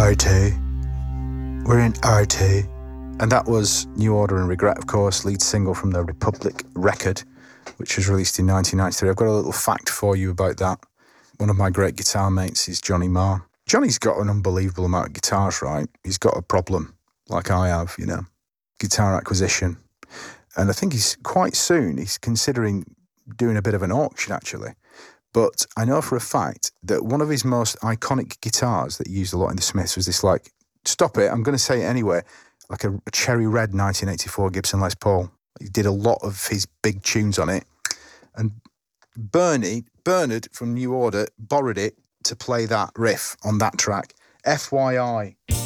RT. We're in RT. And that was New Order and Regret, of course, lead single from the Republic record, which was released in 1993. I've got a little fact for you about that. One of my great guitar mates is Johnny Marr. Johnny's got an unbelievable amount of guitars, right? He's got a problem, like I have, guitar acquisition. And I think he's considering doing a bit of an auction, actually. But I know for a fact that one of his most iconic guitars that he used a lot in the Smiths was this, stop it, I'm going to say it anyway, like a cherry red 1984 Gibson Les Paul. He did a lot of his big tunes on it. And Bernard from New Order borrowed it to play that riff on that track. FYI.